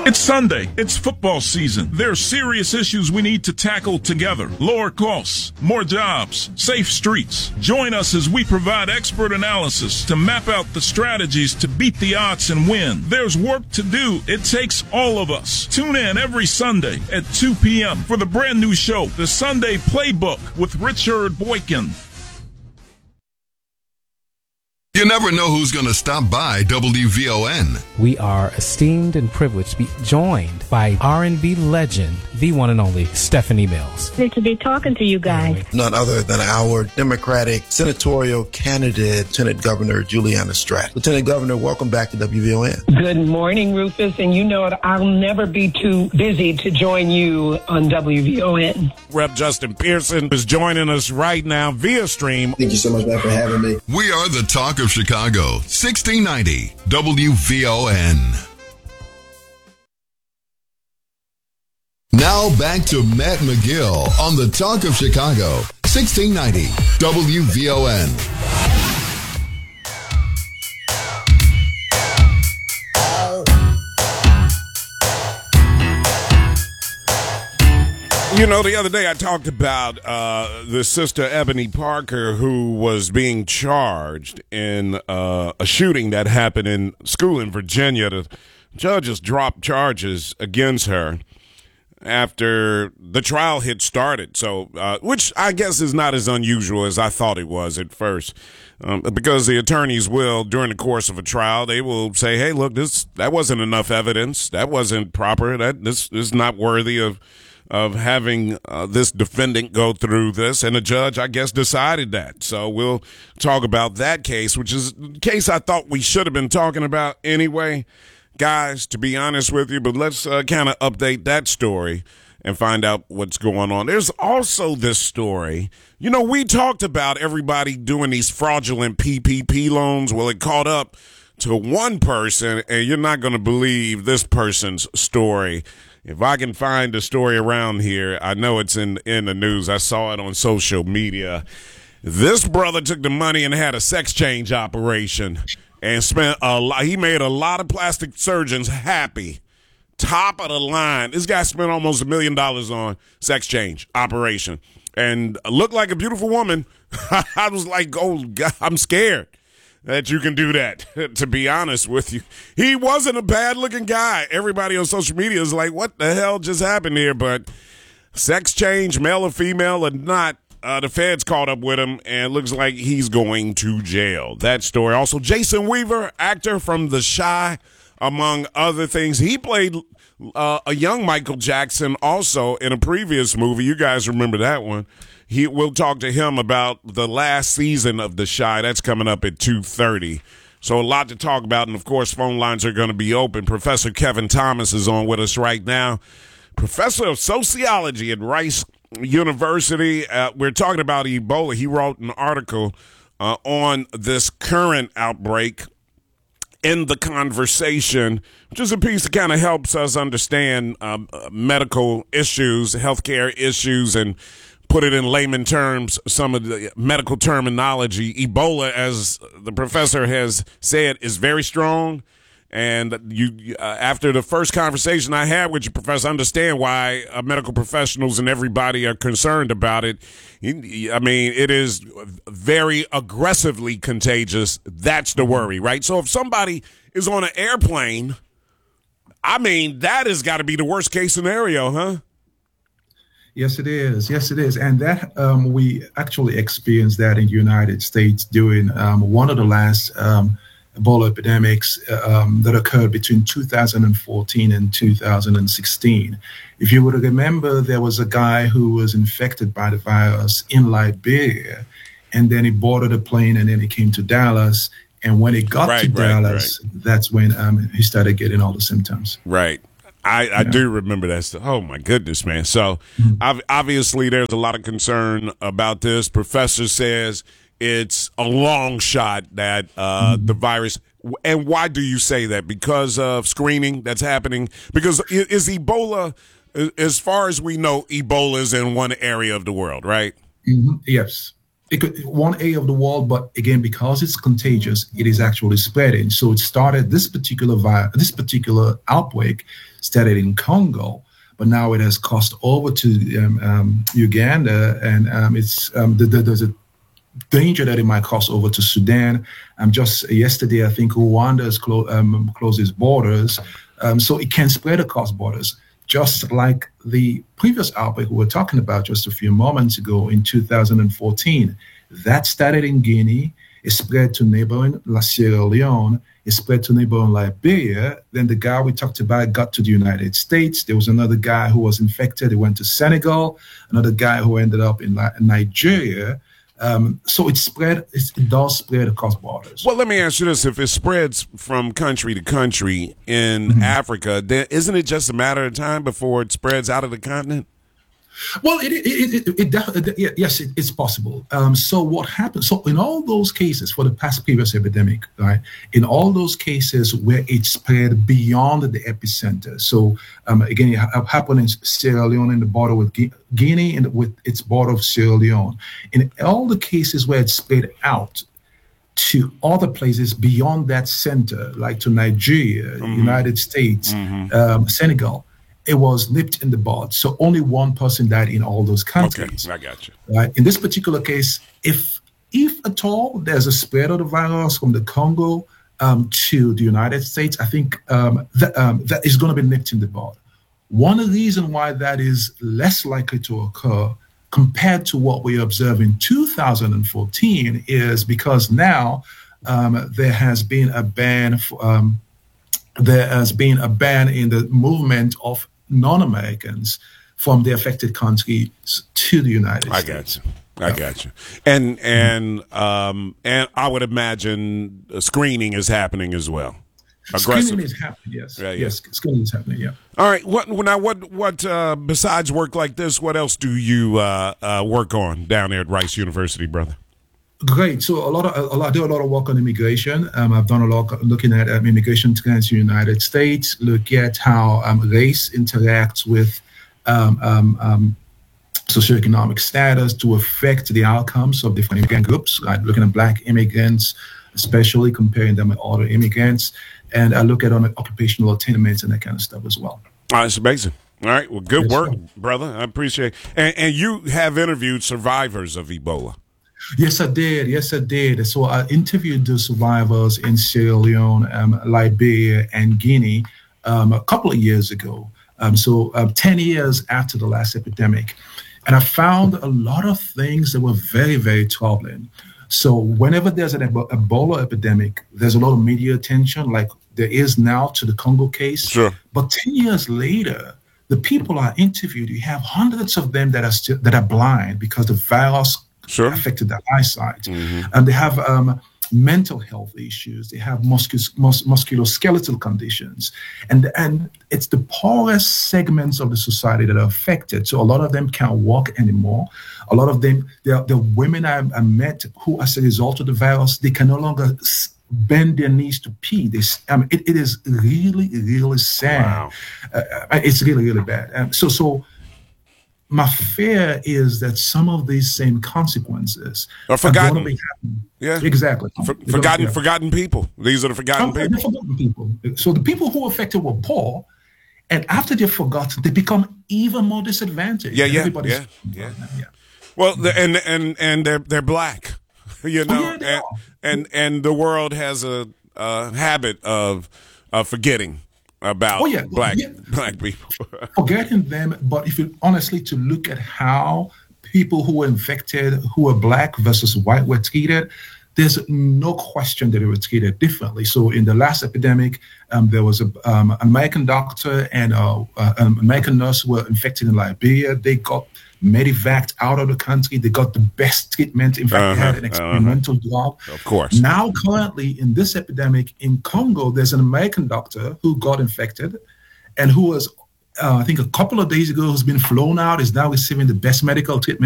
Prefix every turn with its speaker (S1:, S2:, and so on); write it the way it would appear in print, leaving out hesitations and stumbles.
S1: It's Sunday. It's football season. There are serious issues we need to tackle together. Lower costs, more jobs, safe streets. Join us as we provide expert analysis to map out the strategies to beat the odds and win. There's work to do. It takes all of us. Tune in every Sunday at 2 p.m. for the brand new show, The Sunday Playbook with Richard Boykin.
S2: You never know who's going to stop by WVON.
S3: We are esteemed and privileged to be joined by R&B legend, the one and only Stephanie Mills.
S4: Good to be talking to you guys.
S5: None other than our Democratic senatorial candidate, Lieutenant Governor Juliana Stratt. Lieutenant Governor, welcome back to WVON.
S6: Good morning, Rufus. And you know it, I'll never be too busy to join you on WVON.
S7: Rep. Justin Pearson is joining us right now via stream.
S5: Thank you so much, man, for having me.
S2: We are the talk of Chicago, 1690 WVON. Now back to Matt McGill on the talk of Chicago, 1690 WVON.
S7: You know, the other day I talked about the sister Ebony Parker, who was being charged in a shooting that happened in school in Virginia. The judges dropped charges against her after the trial had started, so which I guess is not as unusual as I thought it was at first, because the attorneys will, during the course of a trial, they will say, hey, look, that wasn't enough evidence, that wasn't proper, this is not worthy of having this defendant go through this, and the judge, I guess, decided that. So we'll talk about that case, which is a case I thought we should have been talking about anyway, guys, to be honest with you, but let's kind of update that story and find out what's going on. There's also this story. You know, we talked about everybody doing these fraudulent PPP loans. Well, it caught up to one person, and you're not going to believe this person's story. If I can find a story around here, I know it's in the news. I saw it on social media. This brother took the money and had a sex change operation and spent a lot. He made a lot of plastic surgeons happy. Top of the line. This guy spent almost $1 million on sex change operation and looked like a beautiful woman. I was like, oh, God, I'm scared that you can do that, to be honest with you. He wasn't a bad-looking guy. Everybody on social media is like, what the hell just happened here? But sex change, male or female or not, the feds caught up with him, and looks like he's going to jail. That story. Also, Jason Weaver, actor from The Chi, among other things. He played a young Michael Jackson also in a previous movie. You guys remember that one. We'll talk to him about the last season of The Chi. That's coming up at 2:30. So a lot to talk about, and, of course, phone lines are going to be open. Professor Kevin Thomas is on with us right now. Professor of Sociology at Rice University. We're talking about Ebola. He wrote an article on this current outbreak in The Conversation, which is a piece that kind of helps us understand medical issues, healthcare issues, and put it in layman terms, some of the medical terminology. Ebola, as the professor has said, is very strong. And you, after the first conversation I had with you, Professor, understand why medical professionals and everybody are concerned about it. I mean, it is very aggressively contagious. That's the worry, right? So if somebody is on an airplane, I mean, that has got to be the worst case scenario, huh?
S8: Yes, it is. Yes, it is. And that we actually experienced that in the United States during one of the last Ebola epidemics that occurred between 2014 and 2016. If you would remember, there was a guy who was infected by the virus in Liberia, and then he boarded a plane and then he came to Dallas. And when he got to Dallas, that's when he started getting all the symptoms.
S7: Right. I do remember that stuff. Oh, my goodness, man. So obviously there's a lot of concern about this. Professor says it's a long shot that the virus. And why do you say that? Because of screening that's happening? Because is Ebola, as far as we know, Ebola is in one area of the world, right?
S8: Yes. one area of the world, but again, because it's contagious, it is actually spreading. So it started, this particular outbreak started in Congo, but now it has crossed over to Uganda, and there's a danger that it might cross over to Sudan. Just yesterday, I think Rwanda has closed its borders, so it can spread across borders. Just like the previous outbreak we were talking about just a few moments ago in 2014. That started in Guinea, it spread to neighboring Sierra Leone, it spread to neighboring Liberia. Then the guy we talked about got to the United States. There was another guy who was infected, he went to Senegal, another guy who ended up in Nigeria. So it does spread across borders.
S7: Well, let me ask you this. If it spreads from country to country in Africa, then isn't it just a matter of time before it spreads out of the continent?
S8: Well, yes, it's possible. So what happens? So in all those cases for the previous epidemic, right? In all those cases where it spread beyond the epicenter. So again, it happened in Sierra Leone in the border with Guinea and with its border of Sierra Leone. In all the cases where it spread out to other places beyond that center, like to Nigeria, United States, Senegal, it was nipped in the bud. So only one person died in all those countries.
S7: Okay, I got you.
S8: Right? In this particular case, if at all there's a spread of the virus from the Congo to the United States, I think that is going to be nipped in the bud. One of the reasons why that is less likely to occur compared to what we observed in 2014 is because now there has been a ban in the movement of non-Americans from the affected countries to the United States.
S7: I got you. And I would imagine screening is happening as well.
S8: Screening is happening, yes.
S7: Right,
S8: yes, screening is happening, yeah.
S7: All right. What besides work like this, what else do you work on down there at Rice University, brother?
S8: Great. So I do a lot of work on immigration. I've done a lot looking at immigration trends in the United States, look at how race interacts with socioeconomic status to affect the outcomes of different immigrant groups, like looking at Black immigrants, especially comparing them with other immigrants. And I look at occupational attainments and that kind of stuff as well.
S7: It's amazing. All right. Well, good work, brother. I appreciate it. And you have interviewed survivors of Ebola.
S8: Yes, I did. So I interviewed the survivors in Sierra Leone, Liberia, and Guinea a couple of years ago. 10 years after the last epidemic. And I found a lot of things that were very, very troubling. So whenever there's an Ebola epidemic, there's a lot of media attention, like there is now to the Congo case.
S7: Sure.
S8: But 10 years later, the people I interviewed, you have hundreds of them that are blind because the virus affected their eyesight. And they have mental health issues. They have musculoskeletal conditions. And it's the poorest segments of the society that are affected. So a lot of them can't walk anymore. A lot of them, the women I met who, as a result of the virus, they can no longer bend their knees to pee. It is really, really sad.
S7: Wow.
S8: It's really, really bad. So my fear is that some of these same consequences
S7: are forgotten.
S8: Going to be happening.
S7: Yeah,
S8: exactly.
S7: Forgotten people. These are the forgotten people.
S8: They're forgotten people. So the people who were affected were poor, and after they're forgotten, they become even more disadvantaged.
S7: Yeah. Well, and they're black, you know, and the world has a habit of forgetting about black people.
S8: Forgetting them, but if you honestly to look at how people who were infected, who were black versus white were treated, there's no question that they were treated differently. So in the last epidemic, there was an American doctor and an American nurse who were infected in Liberia. They got medevaced out of the country. They got the best treatment. In fact, they had an experimental drug.
S7: Of course.
S8: Now, currently, in this epidemic in Congo, there's an American doctor who got infected and who was, I think a couple of days ago, has been flown out, is now receiving the best medical treatment